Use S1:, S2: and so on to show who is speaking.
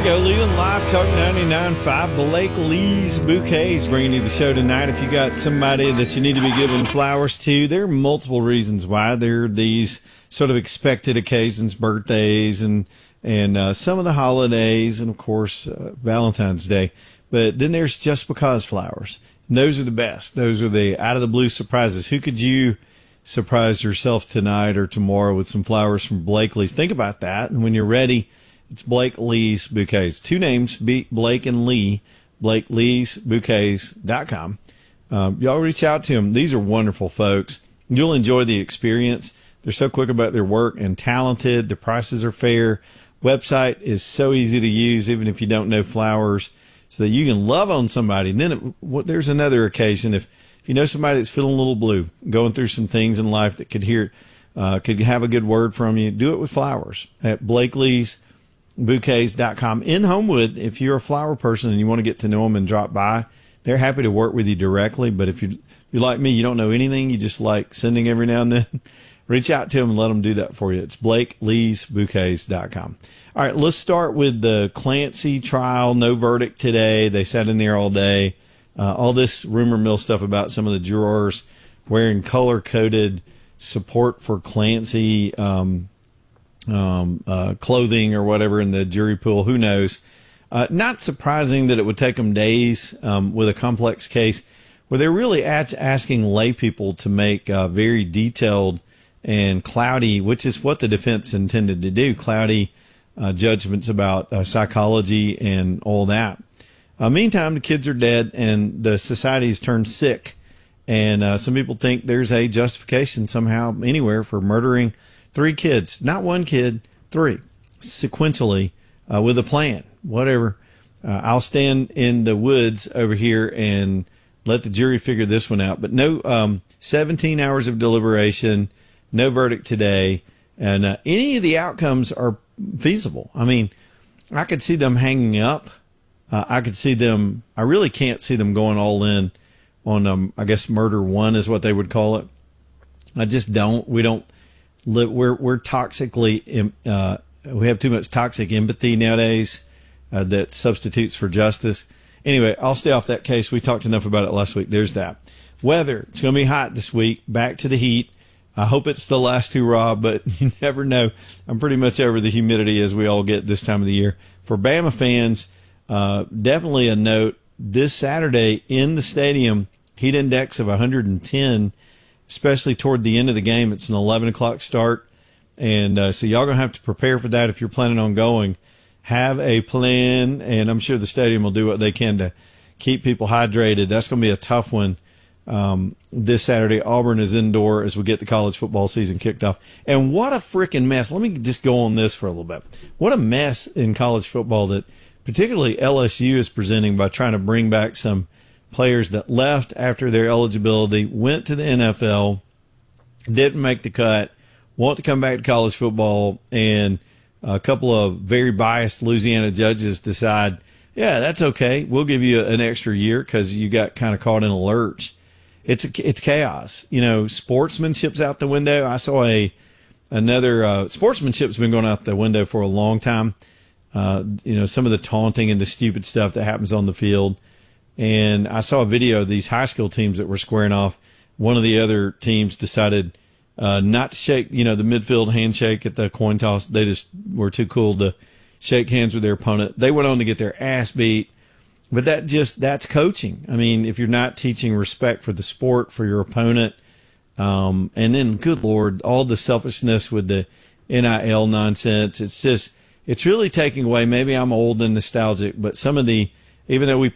S1: go, Leland Live, Talk 99.5. Blake Lee's Bouquets bringing you the show tonight. If you got somebody that you need to be giving flowers to, there are multiple reasons why. There are these sort of expected occasions, birthdays, and some of the holidays, and, of course, Valentine's Day. But then there's just because flowers. And those are the best. Those are the out-of-the-blue surprises. Who could you surprise yourself tonight or tomorrow with some flowers from Blake Lee's? Think about that. And when you're ready, it's Blake Lee's Bouquets. Two names, Blake and Lee, BlakeLee'sBouquets.com. Y'all reach out to them. These are wonderful folks. You'll enjoy the experience. They're so quick about their work and talented. The prices are fair. Website is so easy to use, even if you don't know flowers, so that you can love on somebody. And then there's another occasion. If you know somebody that's feeling a little blue, going through some things in life that could have a good word from you, do it with flowers at BlakeLee'sBouquets.com. In Homewood, if you're a flower person and you want to get to know them and drop by, they're happy to work with you directly. But if you're like me, you don't know anything, you just like sending every now and then, reach out to them and let them do that for you. It's BlakeLee'sBouquets.com. All right, let's start with the Clancy trial. No verdict today. They sat in there all day. All this rumor mill stuff about some of the jurors wearing color-coded support for Clancy clothing or whatever in the jury pool. Who knows? Not surprising that it would take them days with a complex case where they're really asking lay people to make very detailed and cloudy, which is what the defense intended to do, cloudy judgments about psychology and all that. Meantime, the kids are dead and the society has turned sick. And some people think there's a justification somehow anywhere for murdering 3 kids. Not 1 kid, 3. Sequentially, with a plan. Whatever. I'll stand in the woods over here and let the jury figure this one out. But no 17 hours of deliberation, no verdict today. And any of the outcomes are feasible. I mean, I could see them hanging up. I really can't see them going all in on, I guess murder 1 is what they would call it. I just don't. We don't live, we're toxically, we have too much toxic empathy nowadays, that substitutes for justice. Anyway, I'll stay off that case. We talked enough about it last week. There's that. Weather. It's going to be hot this week. Back to the heat. I hope it's the last hurrah, but you never know. I'm pretty much over the humidity as we all get this time of the year. For Bama fans, definitely a note. This Saturday in the stadium, heat index of 110, especially toward the end of the game. It's an 11 o'clock start. And so y'all going to have to prepare for that if you're planning on going. Have a plan, and I'm sure the stadium will do what they can to keep people hydrated. That's going to be a tough one this Saturday. Auburn is indoor as we get the college football season kicked off. And what a freaking mess. Let me just go on this for a little bit. What a mess in college football that particularly LSU is presenting by trying to bring back some players that left after their eligibility, went to the NFL, didn't make the cut, want to come back to college football, and a couple of very biased Louisiana judges decide, yeah, that's okay. We'll give you an extra year because you got kind of caught in a lurch. It's chaos. You know, sportsmanship's out the window. I saw another sportsmanship's been going out the window for a long time. Some of the taunting and the stupid stuff that happens on the field. And I saw a video of these high school teams that were squaring off. One of the other teams decided not to shake, the midfield handshake at the coin toss. They just were too cool to shake hands with their opponent. They went on to get their ass beat. But that's coaching. I mean, if you're not teaching respect for the sport, for your opponent, and then, good Lord, all the selfishness with the NIL nonsense, it's really taking away. Maybe I'm old and nostalgic, but some of even though we